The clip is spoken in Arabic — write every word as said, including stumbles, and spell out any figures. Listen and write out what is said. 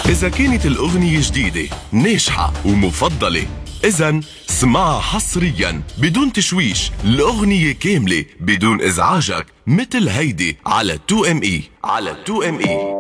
إذا كانت الأغنية جديدة ناجحة ومفضلة إذن اسمعها حصريا بدون تشويش، الأغنية كاملة بدون إزعاجك، مثل هيدي على تو ام اي على تو ام اي.